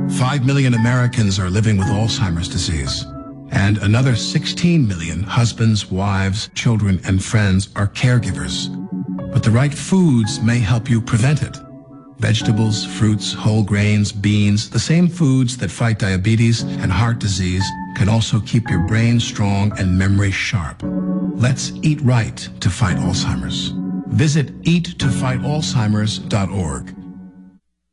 5 million Americans are living with Alzheimer's disease, and another 16 million husbands, wives, children, and friends are caregivers. But the right foods may help you prevent it. Vegetables, fruits, whole grains, beans, the same foods that fight diabetes and heart disease can also keep your brain strong and memory sharp. Let's eat right to fight Alzheimer's. Visit eattofightalzheimers.org